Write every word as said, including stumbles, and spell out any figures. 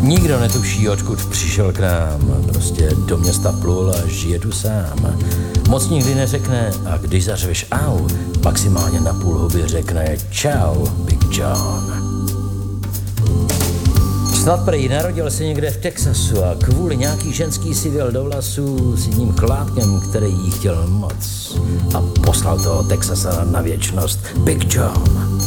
Nikdo netuší, odkud přišel k nám. Prostě do města plul a žije tu sám. Moc nikdy neřekne a když zařveš au, maximálně na půl huby řekne čau, Big John. Snad prej narodil se někde v Texasu a kvůli nějaký ženský si vyjel do vlasů s jedním chlápkem, který jí chtěl moc. A poslal toho Texasa na věčnost. Big John.